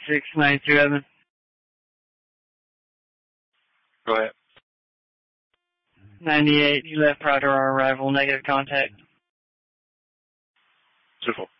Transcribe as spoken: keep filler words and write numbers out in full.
six nine two Evan. Go ahead. ninety-eight, you left prior to our arrival, negative contact. two four.